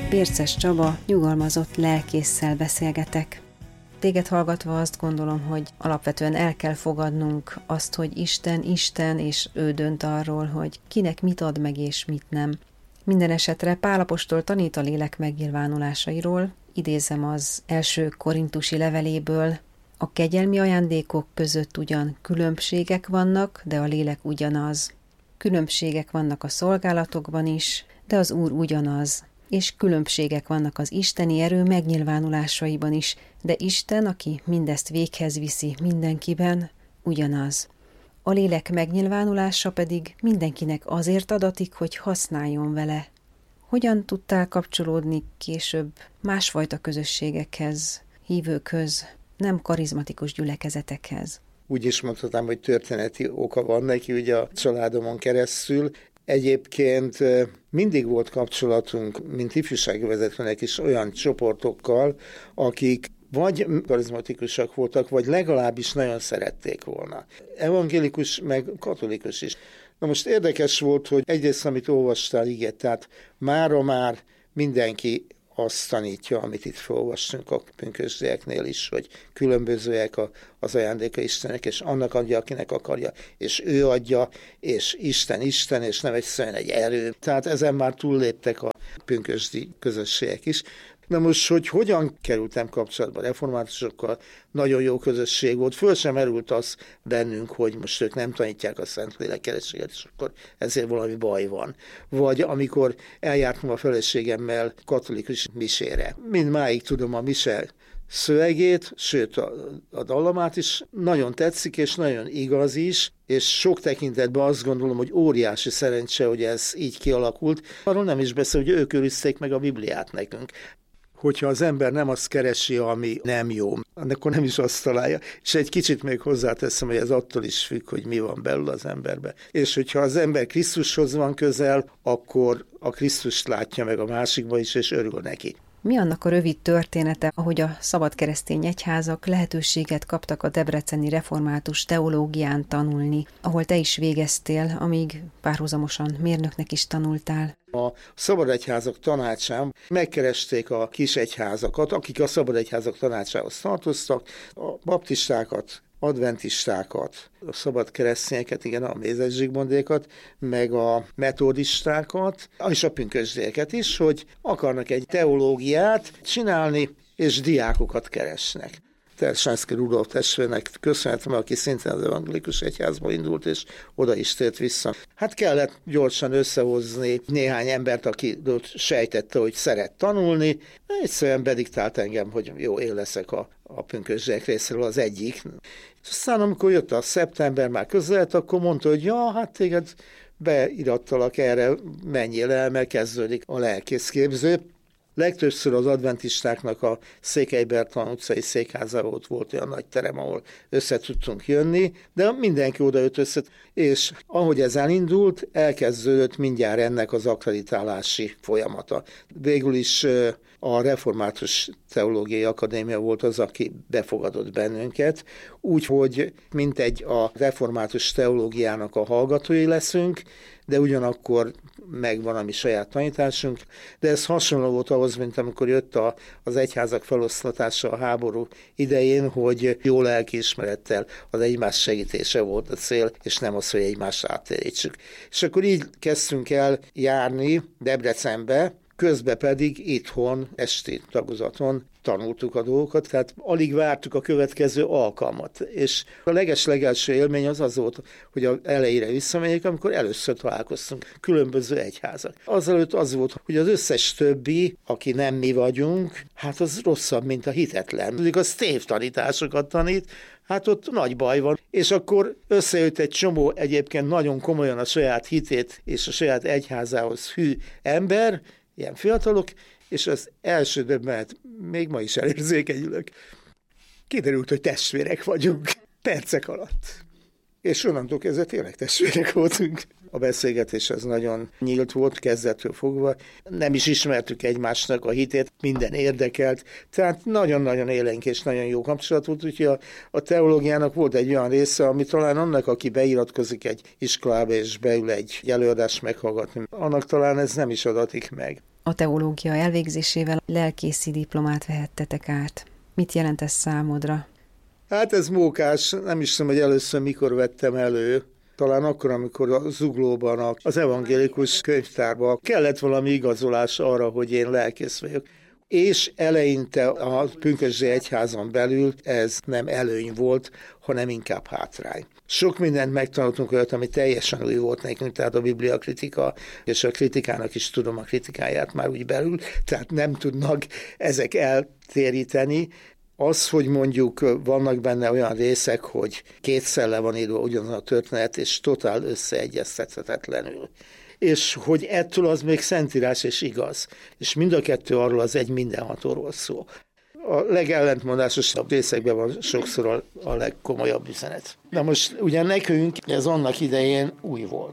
Bérces Csaba, nyugalmazott lelkésszel beszélgetek. Téged hallgatva azt gondolom, hogy alapvetően el kell fogadnunk azt, hogy Isten, és ő dönt arról, hogy kinek mit ad meg és mit nem. Minden esetre Pál apostol tanít a lélek megnyilvánulásairól, idézem az első korintusi leveléből: a kegyelmi ajándékok között ugyan különbségek vannak, de a lélek ugyanaz. Különbségek vannak a szolgálatokban is, de az Úr ugyanaz. És különbségek vannak az isteni erő megnyilvánulásaiban is, de Isten, aki mindezt véghez viszi mindenkiben, ugyanaz. A lélek megnyilvánulása pedig mindenkinek azért adatik, hogy használjon vele. Hogyan tudtál kapcsolódni később másfajta közösségekhez, hívőkhöz, nem karizmatikus gyülekezetekhez? Úgy is mondhatnám, hogy történeti oka van neki, ugye a családomon keresztül. Egyébként mindig volt kapcsolatunk, mint ifjúsági vezetőnek is, olyan csoportokkal, akik vagy karizmatikusak voltak, vagy legalábbis nagyon szerették volna. Evangélikus, meg katolikus is. Na most érdekes volt, hogy egyrészt, amit olvastál, igen, tehát mára már mindenki azt tanítja, amit itt felolvastunk a pünkösdieknél is, hogy különbözőek az ajándéka Istennek, és annak adja, akinek akarja, és ő adja, és Isten, és nem egyszerűen egy erő. Tehát ezen már túlléptek a pünkösdi közösségek is. Na most, hogy hogyan kerültem kapcsolatba reformátusokkal, nagyon jó közösség volt. Föl sem merült az bennünk, hogy most ők nem tanítják a Szentlélek kerességet, és akkor ezért valami baj van. Vagy amikor eljártam a feleségemmel katolikus misére. Mindmáig tudom a mise szövegét, sőt a dallamát is, nagyon tetszik, és nagyon igaz is, és sok tekintetben azt gondolom, hogy óriási szerencse, hogy ez így kialakult. Arról nem is beszél, hogy ők őrizték meg a Bibliát nekünk. Hogyha az ember nem azt keresi, ami nem jó, akkor nem is azt találja. És egy kicsit még hozzáteszem, hogy ez attól is függ, hogy mi van belül az emberben. És hogyha az ember Krisztushoz van közel, akkor a Krisztust látja meg a másikba is, és örül neki. Mi annak a rövid története, ahogy a szabad keresztény egyházak lehetőséget kaptak a debreceni református teológián tanulni, ahol te is végeztél, amíg párhuzamosan mérnöknek is tanultál? A szabad egyházak tanácsán megkeresték a kis egyházakat, akik a szabad egyházak tanácsához tartoztak, a baptistákat, adventistákat, a szabad keresztényeket, igen, a Mézes Zsigmondékat, meg a metodistákat, és a pünkösdieket is, hogy akarnak egy teológiát csinálni, és diákokat keresnek. Tersánszky Rudolf testvérnek köszönhetem, aki szintén az evangélikus egyházba indult, és oda is tért vissza. Hát kellett gyorsan összehozni néhány embert, aki sejtette, hogy szeret tanulni. Egyszerűen bediktált engem, hogy jó, én leszek a pünkösdiek részéről az egyik. És aztán, amikor jött a szeptember, már közeledett, akkor mondta, hogy ja, hát téged beirattalak erre, menjél el, mert kezdődik a lelkészképző. Legtöbbször az adventistáknak a Székely Bertalan utcai székházában volt olyan nagy terem, ahol össze tudtunk jönni, de mindenki oda jött össze, és ahogy ez elindult, elkezdődött mindjárt ennek az akkreditálási folyamata. Végül is a Református Teológiai Akadémia volt az, aki befogadott bennünket, úgyhogy mintegy a református teológiának a hallgatói leszünk, de ugyanakkor megvan a mi saját tanításunk, de ez hasonló volt ahhoz, mint amikor jött az egyházak feloszlatása a háború idején, hogy jó lelkiismerettel az egymás segítése volt a cél, és nem az, hogy egymást áttérítsük. És akkor így kezdtünk el járni Debrecenbe, közben pedig itthon, esti tagozaton tanultuk a dolgokat, tehát alig vártuk a következő alkalmat. És a leges-legelső élmény az volt, hogy az elejére visszamegyek, amikor először találkoztunk különböző egyházak. Azelőtt az volt, hogy az összes többi, aki nem mi vagyunk, hát az rosszabb, mint a hitetlen. Tudjuk, az tévtanításokat tanít, hát ott nagy baj van. És akkor összejött egy csomó egyébként nagyon komolyan a saját hitét és a saját egyházához hű ember, ilyen fiatalok, és az első döbbenet, még ma is elérzékenyülök, kiderült, hogy testvérek vagyunk percek alatt. És onnantól kezdve tényleg testvérek voltunk. A beszélgetés az nagyon nyílt volt, kezdettől fogva. Nem is ismertük egymásnak a hitét, minden érdekelt. Tehát nagyon-nagyon élénk és nagyon jó kapcsolat volt, úgyhogy a teológiának volt egy olyan része, ami talán annak, aki beiratkozik egy iskolába és beül egy előadást meghallgatni, annak talán ez nem is adatik meg. a teológia elvégzésével lelkészi diplomát vehettetek át. Mit jelent ez számodra? Hát ez mókás, nem is tudom, hogy először mikor vettem elő. Talán akkor, amikor a Zuglóban, az evangélikus könyvtárban kellett valami igazolás arra, hogy én lelkész vagyok. És eleinte a pünkösdi egyházon belül ez nem előny volt, hanem inkább hátrány. Sok mindent megtanultunk olyat, ami teljesen új volt nekünk, tehát a bibliakritika, és a kritikának is tudom a kritikáját már úgy belül, tehát nem tudnak ezek eltéríteni. Az, hogy mondjuk vannak benne olyan részek, hogy kétszer le van írva ugyanaz a történet, és totál összeegyeztethetetlenül. És hogy ettől az még szentírás és igaz. És mind a kettő arról az egy mindenhatóról szól. A legellentmondásosabb részekben van sokszor a legkomolyabb üzenet. Na most ugye nekünk ez annak idején új volt.